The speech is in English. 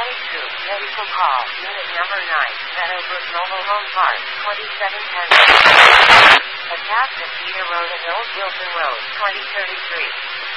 Ready Troop, ready for call. Unit number 9, Meadowbrook Mobile Home Park, 2710. Attack at Cedar Road and Old Wilson Road, 2033.